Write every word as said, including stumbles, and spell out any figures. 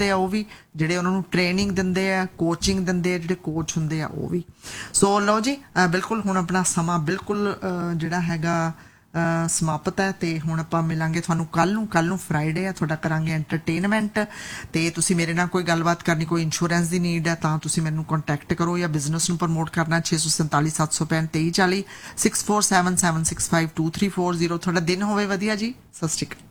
ਹੁੰਦੇ ਆ ਉਹ ਵੀ, ਜਿਹੜੇ ਉਹਨਾਂ ਨੂੰ ਟ੍ਰੇਨਿੰਗ ਦਿੰਦੇ ਆ, ਕੋਚਿੰਗ ਦਿੰਦੇ ਆ, ਜਿਹੜੇ ਕੋਚ ਹੁੰਦੇ ਆ ਉਹ ਵੀ। ਸੋ ਲਓ ਜੀ, ਬਿਲਕੁਲ ਹੁਣ ਆਪਣਾ ਸਮਾਂ ਬਿਲਕੁਲ ਜਿਹੜਾ ਹੈਗਾ ਸਮਾਪਤ ਹੈ, ਤੇ ਹੁਣ ਆਪਾਂ ਮਿਲਾਂਗੇ ਤੁਹਾਨੂੰ ਕੱਲ ਨੂੰ। ਕੱਲ ਨੂੰ ਫਰਾਈਡੇ ਆ, ਤੁਹਾਡਾ ਕਰਾਂਗੇ ਐਂਟਰਟੇਨਮੈਂਟ। ਤੇ ਤੁਸੀਂ ਮੇਰੇ ਨਾਲ ਕੋਈ ਗੱਲਬਾਤ ਕਰਨੀ, ਕੋਈ ਇੰਸ਼ੋਰੈਂਸ ਦੀ ਨੀਡ ਹੈ ਤਾਂ ਤੁਸੀਂ ਮੈਨੂੰ ਕੰਟੈਕਟ ਕਰੋ, ਜਾਂ ਬਿਜ਼ਨਸ ਨੂੰ ਪ੍ਰਮੋਟ ਕਰਨਾ ਛੇ ਸੌ ਸੰਤਾਲੀ ਸੱਤ ਸੌ ਪੈਂਹਠ ਤੇਈ ਚਾਲੀ six four seven seven six five two three four zero. ਤੁਹਾਡਾ ਦਿਨ ਹੋਵੇ ਵਧੀਆ ਜੀ। ਸਤਿ ਸ਼੍ਰੀ ਅਕਾਲ।